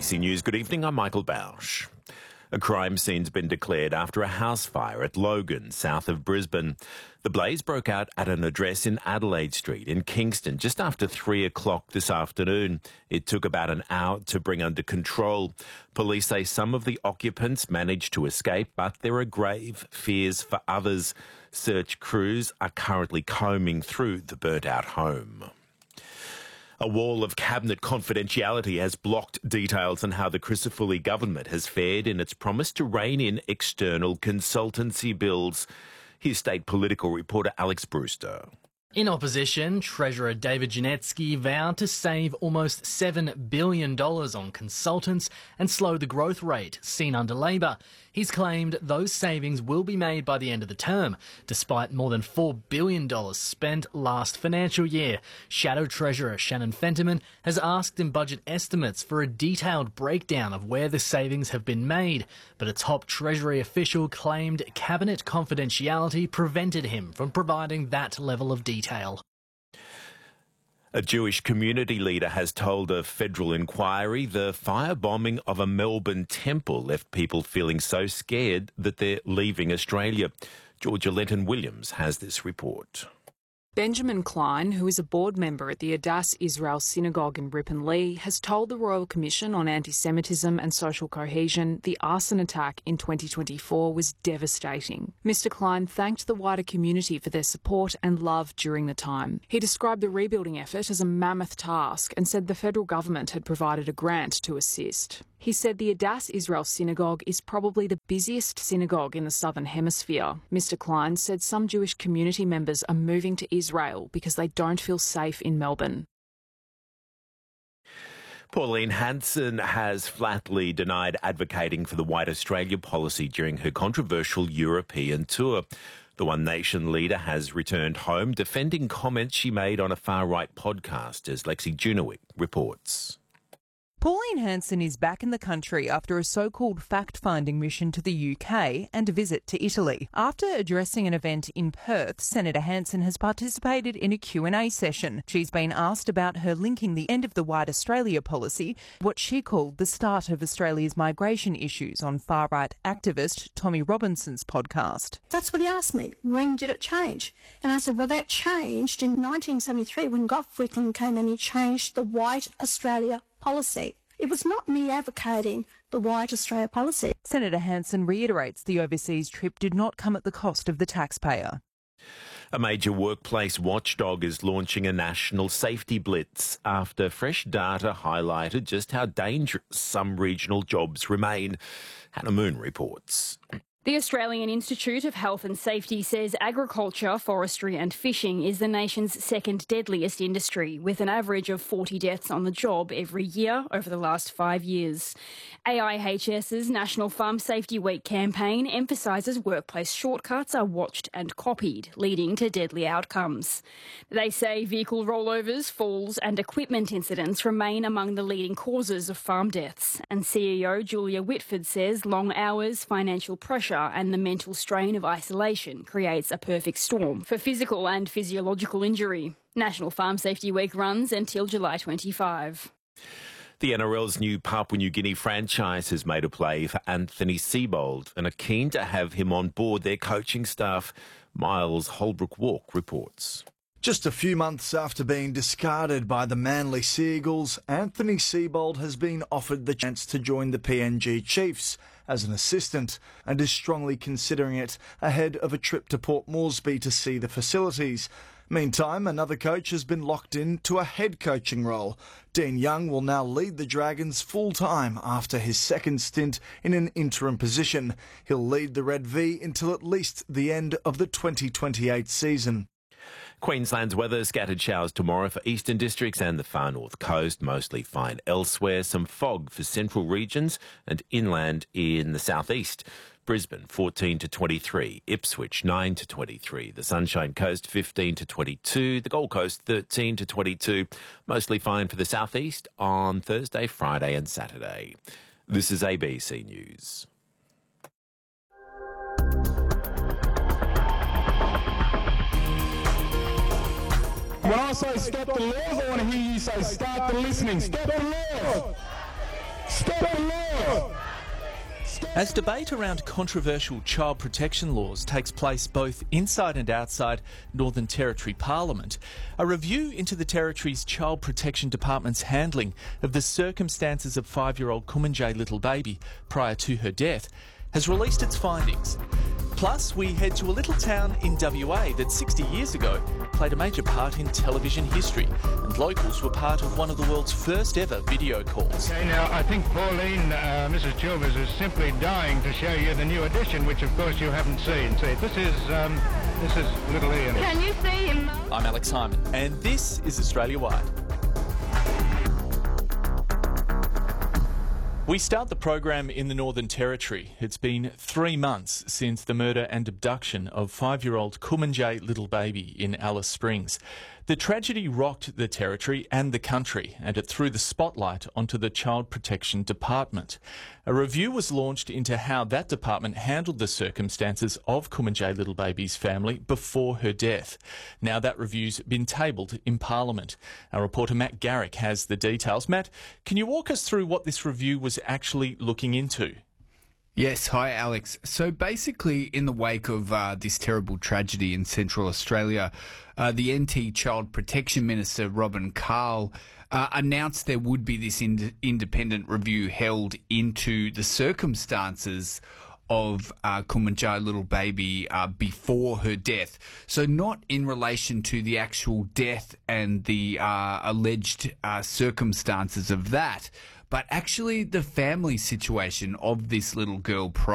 ABC News, good evening, I'm Michael Bausch. A crime scene's been declared after a house fire at Logan, south of Brisbane. The blaze broke out at an address in Adelaide Street in Kingston just after 3 o'clock this afternoon. It took about an hour to bring under control. Police say some of the occupants managed to escape, but there are grave fears for others. Search crews are currently combing through the burnt-out home. A wall of cabinet confidentiality has blocked details on how the Crisafulli government has fared in its promise to rein in external consultancy bills. Here's state political reporter Alex Brewster. In opposition, Treasurer David Janetsky vowed to save almost $7 billion on consultants and slow the growth rate seen under Labor. He's claimed those savings will be made by the end of the term, despite more than $4 billion spent last financial year. Shadow Treasurer Shannon Fentiman has asked in budget estimates for a detailed breakdown of where the savings have been made, but a top Treasury official claimed cabinet confidentiality prevented him from providing that level of detail. A Jewish community leader has told a federal inquiry the firebombing of a Melbourne temple left people feeling so scared that they're leaving Australia. Georgia Lenton-Williams has this report. Benjamin Klein, who is a board member at the Adass Israel Synagogue in Ripon Lea, has told the Royal Commission on Anti-Semitism and Social Cohesion the arson attack in 2024 was devastating. Mr Klein thanked the wider community for their support and love during the time. He described the rebuilding effort as a mammoth task and said the federal government had provided a grant to assist. He said the Adass Israel Synagogue is probably the busiest synagogue in the Southern Hemisphere. Mr Klein said some Jewish community members are moving to Israel because they don't feel safe in Melbourne. Pauline Hanson has flatly denied advocating for the White Australia policy during her controversial European tour. The One Nation leader has returned home, defending comments she made on a far-right podcast, as Lexi Junowick reports. Pauline Hanson is back in the country after a so-called fact-finding mission to the UK and a visit to Italy. After addressing an event in Perth, Senator Hanson has participated in a Q&A session. She's been asked about her linking the end of the White Australia policy, what she called the start of Australia's migration issues, on far-right activist Tommy Robinson's podcast. That's what he asked me. When did it change? And I said, well, that changed in 1973 when Gough Whitlam came and he changed the White Australia policy. It was not me advocating the White Australia policy. Senator Hanson reiterates the overseas trip did not come at the cost of the taxpayer. A major workplace watchdog is launching a national safety blitz after fresh data highlighted just how dangerous some regional jobs remain. Hannah Moon reports. The Australian Institute of Health and Safety says agriculture, forestry and fishing is the nation's second deadliest industry, with an average of 40 deaths on the job every year over the last 5 years. AIHS's National Farm Safety Week campaign emphasises workplace shortcuts are watched and copied, leading to deadly outcomes. They say vehicle rollovers, falls and equipment incidents remain among the leading causes of farm deaths. And CEO Julia Whitford says long hours, financial pressure and the mental strain of isolation creates a perfect storm for physical and physiological injury. National Farm Safety Week runs until July 25. The NRL's new Papua New Guinea franchise has made a play for Anthony Seibold and are keen to have him on board their coaching staff. Miles Holbrook-Walk reports. Just a few months after being discarded by the Manly Seagulls, Anthony Seibold has been offered the chance to join the PNG Chiefs as an assistant and is strongly considering it ahead of a trip to Port Moresby to see the facilities. Meantime, another coach has been locked in to a head coaching role. Dean Young will now lead the Dragons full-time after his second stint in an interim position. He'll lead the Red V until at least the end of the 2028 season. Queensland's weather, scattered showers tomorrow for eastern districts and the far north coast, mostly fine elsewhere. Some fog for central regions and inland in the southeast. Brisbane 14 to 23, Ipswich 9 to 23, the Sunshine Coast 15 to 22, the Gold Coast 13 to 22, mostly fine for the southeast on Thursday, Friday and Saturday. This is ABC News. When I say stop the laws, I want to hear you say start the listening. Stop the laws. Stop law! As debate around controversial child protection laws takes place both inside and outside Northern Territory Parliament, a review into the Territory's Child Protection Department's handling of the circumstances of 5-year-old Kumanjayi Little Baby prior to her death has released its findings. Plus, we head to a little town in WA that 60 years ago played a major part in television history, and locals were part of one of the world's first ever video calls. Okay, now I think Pauline, Mrs. Chilvers, is simply dying to show you the new edition, which of course you haven't seen. See, this is little Ian. Can you see him? I'm Alex Hyman, and this is Australia Wide. We start the program in the Northern Territory. It's been 3 months since the murder and abduction of 5-year-old Kumanjayi Little Baby in Alice Springs. The tragedy rocked the Territory and the country, and it threw the spotlight onto the Child Protection Department. A review was launched into how that department handled the circumstances of Kumanjayi Little Baby's family before her death. Now that review's been tabled in Parliament. Our reporter Matt Garrick has the details. Matt, can you walk us through what this review was actually looking into? Yes, hi Alex. So basically, in the wake of this terrible tragedy in Central Australia, the NT Child Protection Minister, Robin Carl, announced there would be this independent review held into the circumstances of Kumanjayi Little Baby before her death. So not in relation to the actual death and the alleged circumstances of that, but actually the family situation of this little girl prior